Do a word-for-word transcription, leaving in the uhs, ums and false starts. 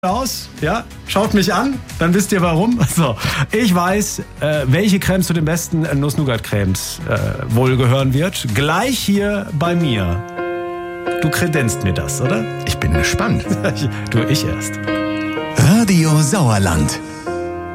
aus, ja, schaut mich an, dann wisst ihr warum. So, ich weiß, äh, welche Creme zu den besten Nuss-Nougat-Cremes äh, wohl gehören wird. Gleich hier bei mir. Du kredenzt mir das, oder? Ich bin gespannt. Du, ich erst. Radio Sauerland.